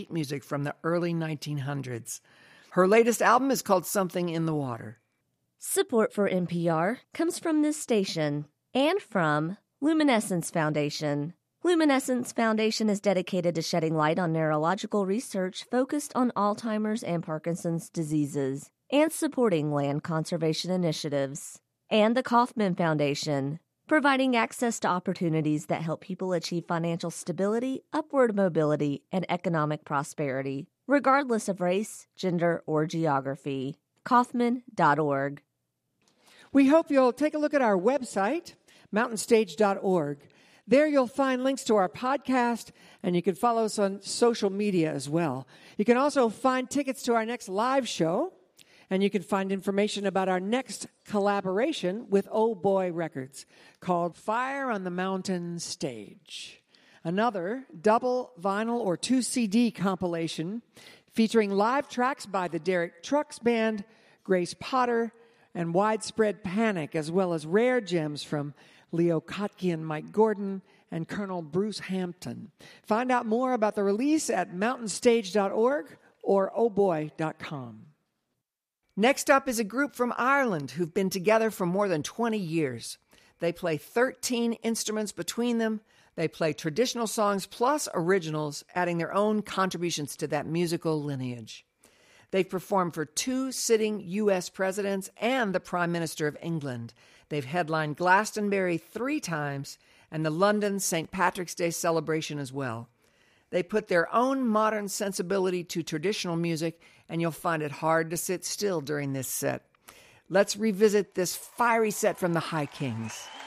sheet music from the early 1900s. Her latest album is called Something in the Water. Support for NPR comes from this station and from Luminescence Foundation. Luminescence Foundation is dedicated to shedding light on neurological research focused on Alzheimer's and Parkinson's diseases and supporting land conservation initiatives. And the Kauffman Foundation, providing access to opportunities that help people achieve financial stability, upward mobility, and economic prosperity, regardless of race, gender, or geography. Kauffman.org. We hope you'll take a look at our website, mountainstage.org. There you'll find links to our podcast, and you can follow us on social media as well. You can also find tickets to our next live show, and you can find information about our next collaboration with Oh Boy Records called Fire on the Mountain Stage. Another double vinyl or 2 CD compilation featuring live tracks by the Derek Trucks Band, Grace Potter, and Widespread Panic, as well as rare gems from Leo Kottke and Mike Gordon and Colonel Bruce Hampton. Find out more about the release at mountainstage.org or ohboy.com. Next up is a group from Ireland who've been together for more than 20 years. They play 13 instruments between them. They play traditional songs plus originals, adding their own contributions to that musical lineage. They've performed for 2 sitting U.S. presidents and the Prime Minister of England. They've headlined Glastonbury 3 times and the London St. Patrick's Day celebration as well. They put their own modern sensibility to traditional music, and you'll find it hard to sit still during this set. Let's revisit this fiery set from the High Kings.